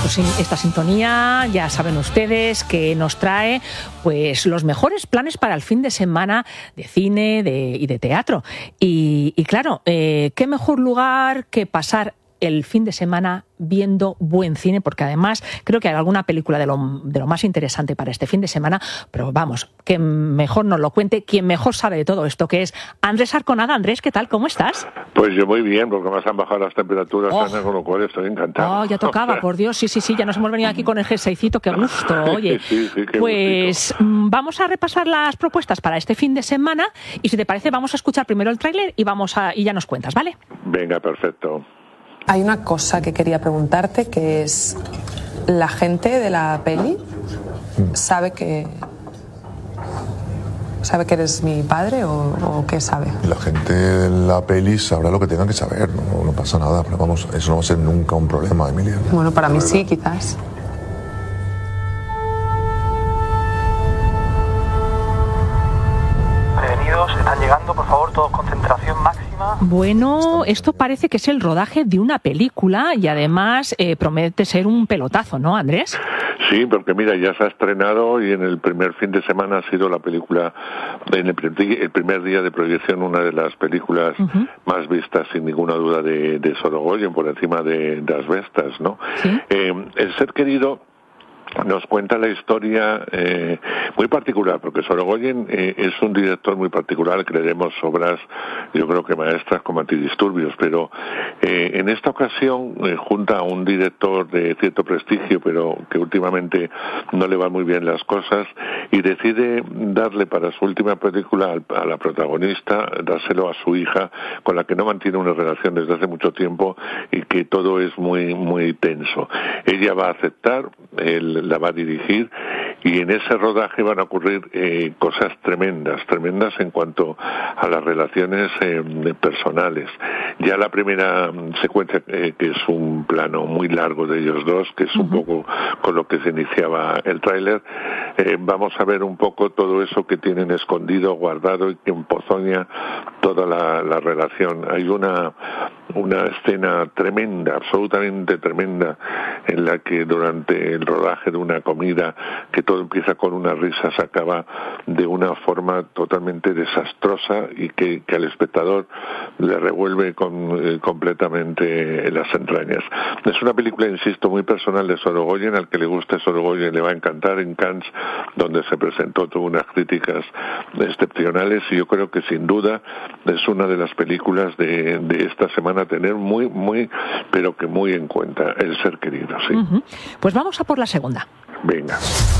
esta sintonía, ya saben ustedes que nos trae pues los mejores planes para el fin de semana de cine y de teatro. Y claro, qué mejor lugar que pasar el fin de semana viendo buen cine, porque además creo que hay alguna película de lo más interesante para este fin de semana, pero vamos, que mejor nos lo cuente quien mejor sabe de todo esto, que es Andrés Arconada. Andrés, ¿qué tal? ¿Cómo estás? Pues yo muy bien, porque más han bajado las temperaturas, Ana, con lo cual estoy encantado. Ya tocaba, por Dios, sí, ya nos hemos venido aquí con el jerseycito, qué gusto, oye. Sí, qué pues gustito. Vamos a repasar las propuestas para este fin de semana y si te parece vamos a escuchar primero el tráiler y ya nos cuentas, ¿vale? Venga, perfecto. Hay una cosa que quería preguntarte, que es, ¿la gente de la peli sabe que eres mi padre o qué sabe? La gente de la peli sabrá lo que tenga que saber, no pasa nada, pero vamos, eso no va a ser nunca un problema, Emilia. Bueno, para mí sí, quizás. Prevenidos, están llegando, por favor, todos concentración máxima. Bueno, esto parece que es el rodaje de una película y además promete ser un pelotazo, ¿no, Andrés? Sí, porque mira, ya se ha estrenado y en el primer fin de semana ha sido la película, en el primer día de proyección, una de las películas más vistas, sin ninguna duda, de Sorogoyen, por encima de Asbestas, ¿no? ¿Sí? El ser querido nos cuenta la historia muy particular, porque Sorogoyen es un director muy particular, creeremos obras, yo creo que maestras como Antidisturbios, pero en esta ocasión junta a un director de cierto prestigio, pero que últimamente no le van muy bien las cosas, y decide darle para su última película a la protagonista, dárselo a su hija, con la que no mantiene una relación desde hace mucho tiempo y que todo es muy, muy tenso. Ella va a aceptar, la va a dirigir, y en ese rodaje van a ocurrir cosas tremendas en cuanto a las relaciones personales. Ya la primera secuencia, que es un plano muy largo de ellos dos, que es un poco con lo que se iniciaba el tráiler, vamos a ver un poco todo eso que tienen escondido, guardado y que empozoña toda la relación. Hay una escena tremenda, absolutamente tremenda, en la que durante el rodaje de una comida, que todo empieza con una risa, se acaba de una forma totalmente desastrosa y que al espectador le revuelve completamente las entrañas. Es una película, insisto, muy personal de Sorogoyen. Al que le guste Sorogoyen le va a encantar. En Cannes, donde se presentó, tuvo unas críticas excepcionales, y yo creo que sin duda es una de las películas de esta semana a tener muy, pero que muy en cuenta, El ser querido, sí. Pues vamos a por la segunda. Venga.